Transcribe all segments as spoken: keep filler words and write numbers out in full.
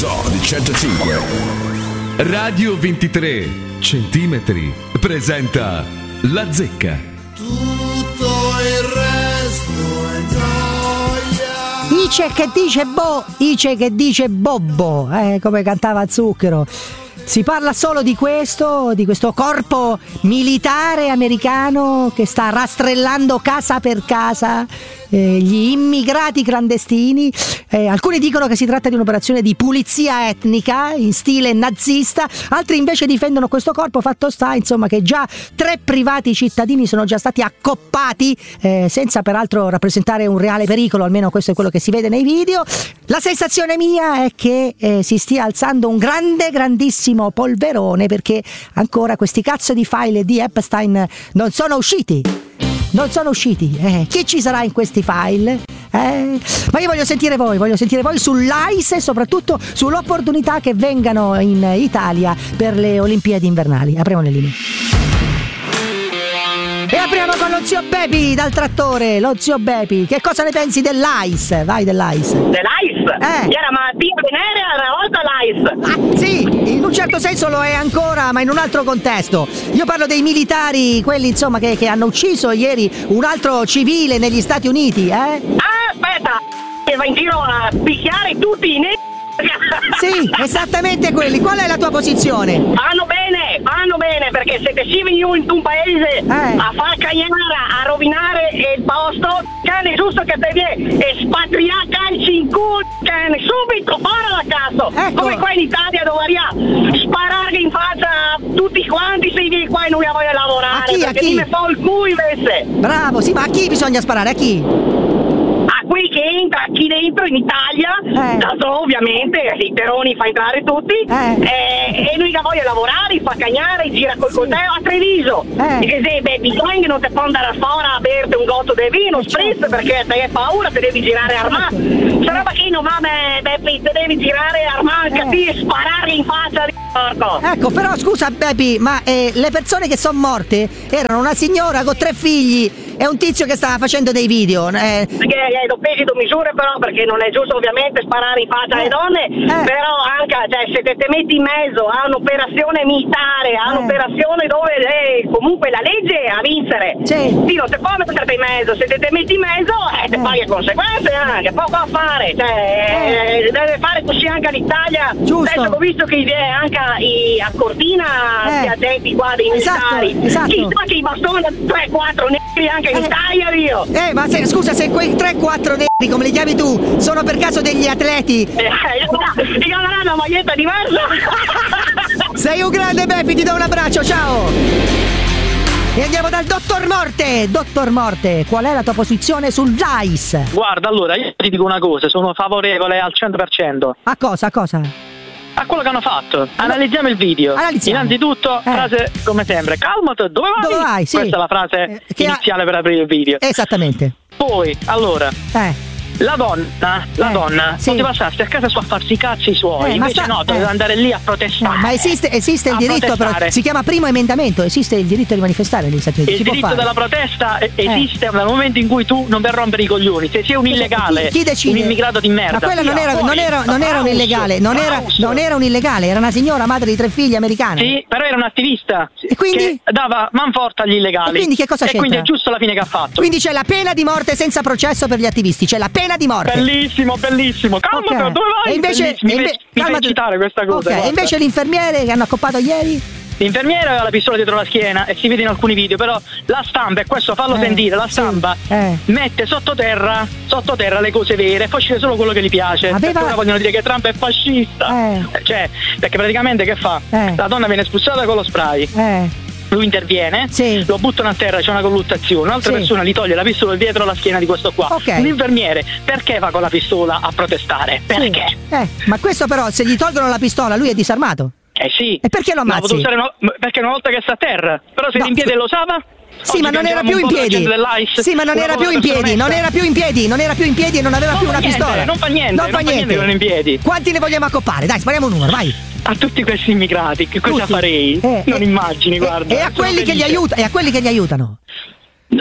Zoo di centocinque. Radio ventitré centimetri presenta La Zecca. Tutto il resto è gioia. Ice che dice bo, Ice che dice bobbo, eh, come cantava Zucchero. Si parla solo di questo, di questo corpo militare americano che sta rastrellando casa per casa eh, gli immigrati clandestini. Eh, alcuni dicono che si tratta di un'operazione di pulizia etnica in stile nazista, altri invece difendono questo corpo. Fatto sta, insomma, che già tre privati cittadini sono già stati accoppati, eh, senza peraltro rappresentare un reale pericolo, almeno questo è quello che si vede nei video. La sensazione mia è che eh, si stia alzando un grande, grandissimo polverone, perché ancora questi cazzo di file di Epstein non sono usciti. Non sono usciti. Eh, chi ci sarà in questi file? Eh, ma io voglio sentire voi, voglio sentire voi sull'A I S e soprattutto sull'opportunità che vengano in Italia per le Olimpiadi invernali. Apriamo le linee. E apriamo con lo zio Bepi dal trattore. Lo zio Bepi, che cosa ne pensi dell'A I S? Vai, dell'A I S. Dell'A I S? Eh. Era malattia venerea una volta l'A I S. Ah, sì, in un certo senso lo è ancora, ma in un altro contesto. Io parlo dei militari, quelli insomma che, che hanno ucciso ieri un altro civile negli Stati Uniti, eh? Ah, aspetta, che va in giro a picchiare tutti i ne... Sì, esattamente quelli. Qual è la tua posizione? Fanno bene, fanno bene, perché se te si vieni in un paese Eh. a far cagnara, a rovinare il posto, cane, è giusto che te vieni e spatriare calci in culo, cane, subito, fuori da cazzo. Ecco. Come qua in Italia dovrebbe sparare in faccia a tutti quanti se vieni qua e non la voglio lavorare, A chi, a perché chi? ti me fa il culo invece. Bravo, sì, ma a chi bisogna sparare? A chi? A qui che entra qui dentro in Italia, Eh. tanto ovviamente i teroni fa entrare tutti, Eh. eh, e lui che voglia lavorare, fa cagnare, gira col coltello a Treviso. Eh. E che se baby gang non ti può andare fuori a berti un gotto di vino, Eh, spritz, certo. perché te hai paura, te devi girare armato. Se roba che non va, baby, te devi girare armato, Eh. capisci, e sparare in faccia di porco. Ecco, però scusa Bepi, ma eh, le persone che sono morte erano una signora con tre figli e un tizio che stava facendo dei video. Eh, Perché eh, lo pesi do misure, però, perché non è giusto ovviamente sparare in faccia alle donne, Eh. però anche, cioè, se te, te metti in mezzo a un'operazione militare, a Eh. un'operazione dove eh, comunque la legge è a vincere, Sì. sì, non te può mettere in mezzo, se te, te metti in mezzo eh, te Eh. paghi le conseguenze anche, poco a fare, cioè, eh, deve fare così anche l'Italia. Giusto. Adesso ho visto che è anche i, a Cortina Eh. gli agenti qua dei Esatto, militari, esatto. chissà che i bastoni tre quattro neri anche in Eh. Italia, Dio. eh, ma se, scusa, se quei tre quattro neri, come li chiami tu, sono per caso degli atleti? Eh, ti chiameranno una maglietta diversa. Sei un grande Bepi, ti do un abbraccio, ciao! E andiamo dal Dottor Morte. Dottor Morte, qual è la tua posizione sull'A I S? Guarda, allora, io ti dico una cosa, sono favorevole al cento per cento A cosa, a cosa? a quello che hanno fatto. Analizziamo il video. Analizziamo. Innanzitutto, Eh. frase come sempre, calmati, dove vai? Dove vai? Sì. Questa è la frase Eh, che ha- iniziale per aprire il video. Esattamente. Poi, allora, Eh. la donna, la Eh, donna sì. poteva starsi a casa sua a farsi i cazzi suoi, Eh, ma invece sta- no, doveva eh. andare lì a Eh, protestare. ma esiste, esiste il A diritto, però, protestare. si chiama primo emendamento, esiste il diritto di manifestare negli Stati Uniti. Il si può diritto fare. della protesta eh, esiste dal momento in cui tu non per rompere i coglioni. Se sei un illegale, Chi, chi decide? un immigrato di merda. Ma quella non via, era, non fuori. era, non era un Caos, illegale, non era, caos. non era un illegale, era una signora madre di tre figli americana. Sì, però era un attivista E quindi? che dava manforte agli illegali. E quindi che cosa E c'entra? quindi è giusto la fine che ha fatto. Quindi c'è la pena di morte senza processo per gli attivisti, c'è la pena di morte. Bellissimo, bellissimo. Calmati, Ok. dove vai? E invece, Bellissimo. Mi e inve- fai- mi fai calmati. citare questa cosa. Ok, e guarda. invece l'infermiere che hanno accoppato ieri? L'infermiera aveva la pistola dietro la schiena e si vede in alcuni video, però la stampa, e questo fallo Eh, sentire, la sì, stampa eh. mette sottoterra, sottoterra le cose vere e poi c'è solo quello che gli piace. Aveva- Perché ora vogliono dire che Trump è fascista. Eh. Cioè, perché praticamente che fa? Eh. La donna viene spruzzata con lo spray. Eh. Lui interviene, Sì. lo buttano a terra, c'è una colluttazione, un'altra Sì. persona gli toglie la pistola dietro la schiena di questo qua. Ok. Un infermiere perché va con la pistola a protestare? Perché? Sì. Eh, ma questo però, se gli tolgono la pistola, lui è disarmato. Eh sì. E perché lo No, ammazzi? potuto usare no- perché una volta che sta a terra. Però se No, era in piedi scu- lo usava? Sì, Oggi ma non era cancelliamo più un in po' la piedi. gente dell'A I S, Sì, ma non una era più povera in piedi, persona non onesta. era più in piedi, non era più in piedi e non aveva Non più fa una niente, pistola. non fa niente, Non non fa fa niente niente. che non è in piedi. Quanti ne vogliamo accoppare? Dai, spariamo un numero, vai. A tutti questi immigrati, che cosa Tutti. farei? Eh, non eh, immagini, e- guarda. E a sono quelli che gli felice. aiuta, e a quelli che gli aiutano. No, a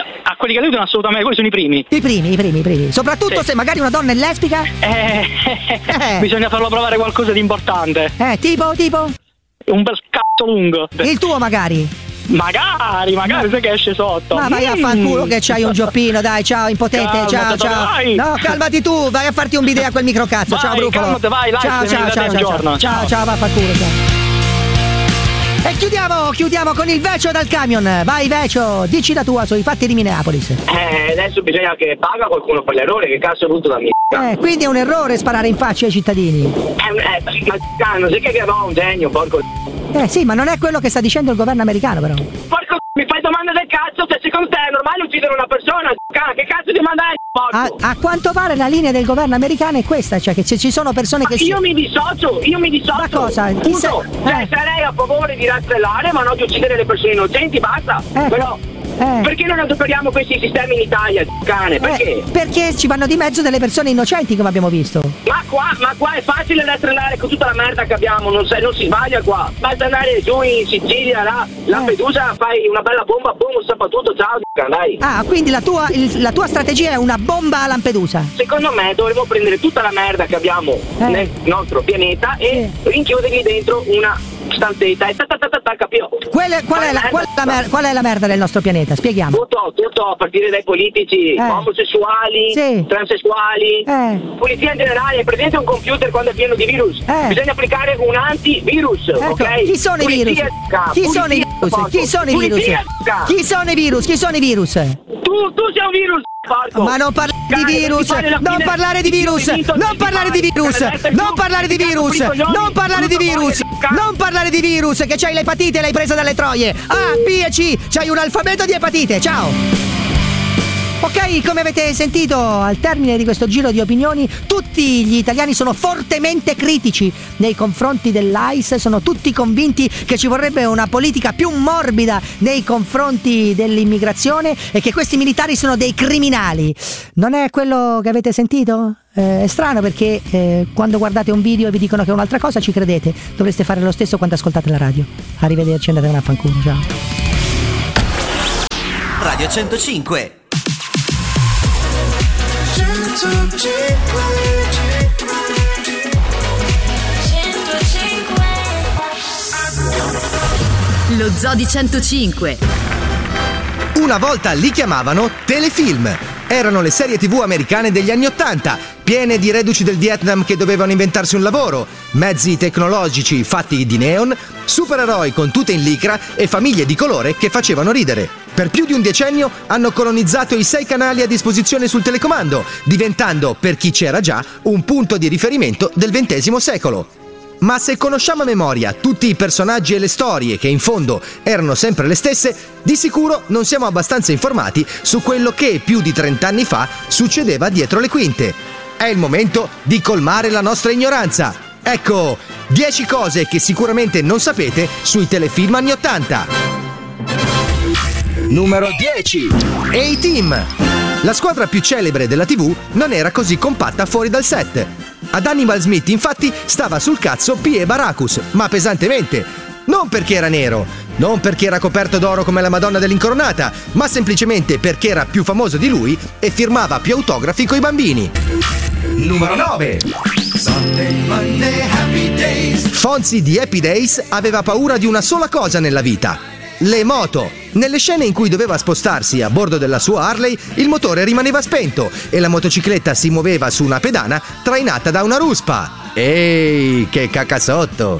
quelli che aiutano assolutamente, quelli sono i primi. I primi, i primi, i primi. Soprattutto Sì. se magari una donna è lesbica. Eh, Eh. bisogna farlo provare qualcosa di importante. Eh, tipo, tipo? Un bel cazzo lungo. Il tuo magari. Magari, magari sai che esce sotto. Ma vai a Mm. fanculo che c'hai un gioppino, dai, ciao, impotente, Calmati, ciao, ciao. vai. No, calmati tu, vai a farti un bidet a quel microcazzo, Vai, ciao Brufolo. calmati, vai, là, ciao, se ciao, mi ciao, vedete ciao, un giorno. ciao, ciao, Ciao. ciao, va a fanculo, ciao. E chiudiamo, chiudiamo con il Vecio dal camion. Vai Vecio, dici la tua sui fatti di Minneapolis. Eh, adesso bisogna che paga qualcuno per l'errore, che cazzo è venuto da me. Eh, quindi è un errore sparare in faccia ai cittadini. Eh, eh, ma cazzo, sai che va un genio, porco. Eh sì, ma non è quello che sta dicendo il governo americano però. Porco, mi fai domande del cazzo, se secondo te è normale uccidere una persona? Che cazzo di domanda è, porco? A, a quanto pare la linea del governo americano è questa, cioè che ci ci sono persone che si... Io mi dissocio, io mi dissocio. Ma cosa? Chi Punto. sei? Cioè, Eh. sarei a favore di rastrellare, ma non di uccidere le persone innocenti, basta. Ecco. Però, Eh. perché non adoperiamo questi sistemi in Italia, cane? Perché? Eh, perché ci vanno di mezzo delle persone innocenti, come abbiamo visto. Ma qua, ma qua è facile rastrellare con tutta la merda che abbiamo, non, sai, non si sbaglia qua. Basta andare giù in Sicilia, là, Lampedusa, fai una bella bomba, boom, sappa tutto, ciao, dai. Ah, quindi la tua, il- la tua strategia è una bomba a Lampedusa. Secondo me dovremmo prendere tutta la merda che abbiamo Eh. nel nostro pianeta e rinchiudergli dentro una stanzetta e ta ta ta ta ta, capito? Quella- qual, è la, qual, è la mer- qual è la merda del nostro pianeta? Spieghiamo. Tutto, tutto a partire dai politici, Eh. omosessuali, Sì. transessuali, Eh. polizia in generale, è presente un computer quando è pieno di virus. Eh. Bisogna applicare un antivirus, Ecco, ok? chi sono i virus? Pulizia, ca- Chi sono i pulizia, virus? porco. Chi sono i virus? Pulizia, ca- Chi sono i virus? Chi sono i virus? Tu, tu sei un virus, porco. Ma non parlare di Cane, virus, ti fare la non fine- parlare di ti virus, tiro dritto, non ti parlare di fai, virus, cane, stai non giù, parlare di ti cazzo virus, con i coglioni, non parlare di brutto virus, boia, cane. non parlare di virus, che c'hai l'epatite e l'hai presa dalle troie. A, B e C, c'hai un alfabeto di epatite, ciao. Ok, come avete sentito al termine di questo giro di opinioni, tutti gli italiani sono fortemente critici nei confronti dell'A I S, sono tutti convinti che ci vorrebbe una politica più morbida nei confronti dell'immigrazione e che questi militari sono dei criminali. Non è quello che avete sentito? Eh, è strano perché eh, quando guardate un video e vi dicono che è un'altra cosa ci credete, dovreste fare lo stesso quando ascoltate la radio. Arrivederci, andate a fanculo, ciao. Radio centocinque. Lo Zoo di centocinque. Una volta li chiamavano telefilm. Erano le serie tivù americane degli anni Ottanta, piene di reduci del Vietnam che dovevano inventarsi un lavoro, mezzi tecnologici fatti di neon, supereroi con tute in licra e famiglie di colore che facevano ridere. Per più di un decennio hanno colonizzato i sei canali a disposizione sul telecomando, diventando, per chi c'era già, un punto di riferimento del ventesimo secolo. Ma se conosciamo a memoria tutti i personaggi e le storie che in fondo erano sempre le stesse, di sicuro non siamo abbastanza informati su quello che più di trent'anni fa succedeva dietro le quinte. È il momento di colmare la nostra ignoranza. Ecco, dieci cose che sicuramente non sapete sui telefilm anni ottanta. Numero dieci. A-Team. La squadra più celebre della tivù non era così compatta fuori dal set. Ad Hannibal Smith infatti stava sul cazzo P E Baracus, ma pesantemente. Non perché era nero, non perché era coperto d'oro come la Madonna dell'Incoronata, ma semplicemente perché era più famoso di lui e firmava più autografi coi bambini. Numero nove. Fonzie di Happy Days aveva paura di una sola cosa nella vita: le moto. Nelle scene in cui doveva spostarsi a bordo della sua Harley, il motore rimaneva spento e la motocicletta si muoveva su una pedana trainata da una ruspa. Ehi, che cacasotto!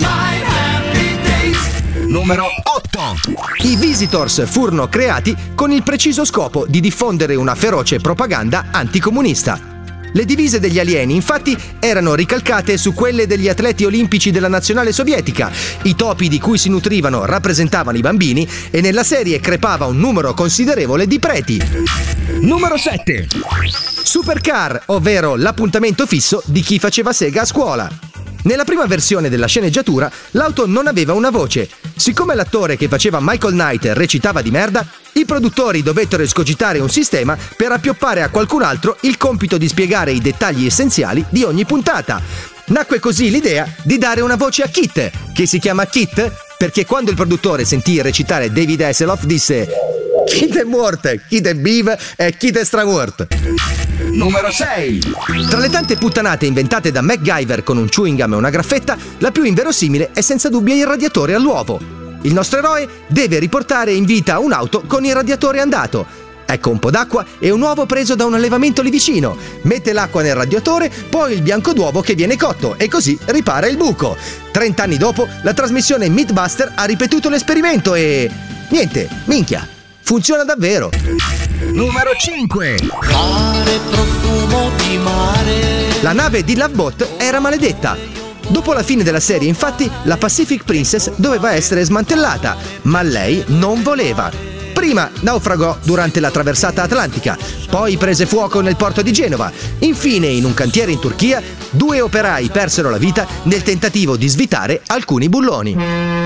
Numero otto. I Visitors furono creati con il preciso scopo di diffondere una feroce propaganda anticomunista. Le divise degli alieni, infatti, erano ricalcate su quelle degli atleti olimpici della nazionale sovietica. I topi di cui si nutrivano rappresentavano i bambini e nella serie crepava un numero considerevole di preti. Numero sette. Supercar, ovvero l'appuntamento fisso di chi faceva sega a scuola. Nella prima versione della sceneggiatura, l'auto non aveva una voce. Siccome l'attore che faceva Michael Knight recitava di merda, i produttori dovettero escogitare un sistema per appioppare a qualcun altro il compito di spiegare i dettagli essenziali di ogni puntata. Nacque così l'idea di dare una voce a Kit, che si chiama Kit perché quando il produttore sentì recitare David Hasselhoff disse: Kid and Mort, Kid and Beav e Kid and Strawort. Numero sei. Tra le tante puttanate inventate da MacGyver con un chewing gum e una graffetta, la più inverosimile è senza dubbio il radiatore all'uovo. Il nostro eroe deve riportare in vita un'auto con il radiatore andato. Ecco un po' d'acqua e un uovo preso da un allevamento lì vicino. Mette l'acqua nel radiatore, poi il bianco d'uovo che viene cotto e così ripara il buco. Trent'anni dopo, la trasmissione Mythbuster ha ripetuto l'esperimento e... niente, minchia, funziona davvero. Numero cinque. Mare, profumo di mare. La nave di Lovebot era maledetta. Dopo la fine della serie, infatti, la Pacific Princess doveva essere smantellata, ma lei non voleva. Prima naufragò durante la traversata atlantica, poi prese fuoco nel porto di Genova. Infine, in un cantiere in Turchia, due operai persero la vita nel tentativo di svitare alcuni bulloni.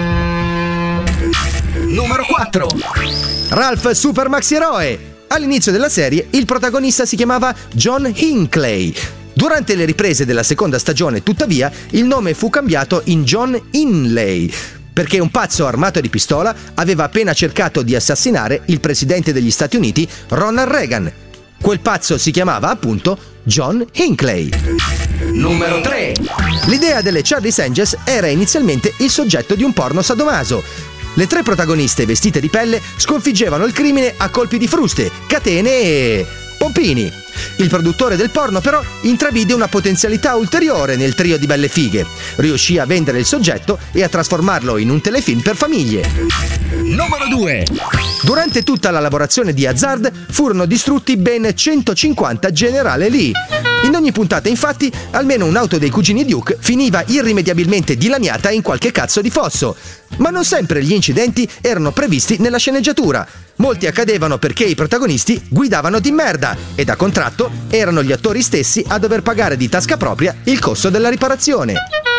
Numero quattro. Ralph Super Maxi Eroe. All'inizio della serie il protagonista si chiamava John Hinckley. Durante le riprese della seconda stagione, tuttavia, il nome fu cambiato in John Inlay, perché un pazzo armato di pistola aveva appena cercato di assassinare il presidente degli Stati Uniti, Ronald Reagan. Quel pazzo si chiamava appunto John Hinckley. Numero tre. L'idea delle Charlie's Angels era inizialmente il soggetto di un porno sadomaso. Le tre protagoniste vestite di pelle sconfiggevano il crimine a colpi di fruste, catene e... pompini. Il produttore del porno però intravide una potenzialità ulteriore nel trio di belle fighe. Riuscì a vendere il soggetto e a trasformarlo in un telefilm per famiglie. Numero due. Durante tutta la lavorazione di Hazard furono distrutti ben centocinquanta Generale Lee. In ogni puntata, infatti, almeno un'auto dei cugini Duke finiva irrimediabilmente dilaniata in qualche cazzo di fosso. Ma non sempre gli incidenti erano previsti nella sceneggiatura. Molti accadevano perché i protagonisti guidavano di merda e da contratto erano gli attori stessi a dover pagare di tasca propria il costo della riparazione.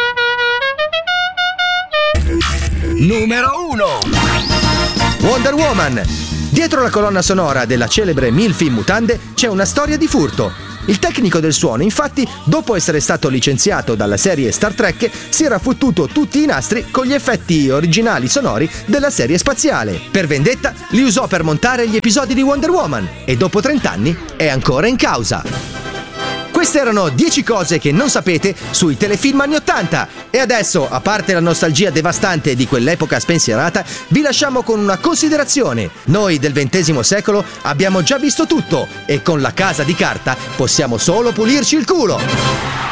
Numero uno. Wonder Woman. Dietro la colonna sonora della celebre Milf in mutande c'è una storia di furto. Il tecnico del suono, infatti, dopo essere stato licenziato dalla serie Star Trek, si era fottuto tutti i nastri con gli effetti originali sonori della serie spaziale. Per vendetta, li usò per montare gli episodi di Wonder Woman e dopo trent'anni è ancora in causa. Queste erano dieci cose che non sapete sui telefilm anni ottanta. E adesso, a parte la nostalgia devastante di quell'epoca spensierata, vi lasciamo con una considerazione. Noi del ventesimo secolo abbiamo già visto tutto e con la casa di carta possiamo solo pulirci il culo.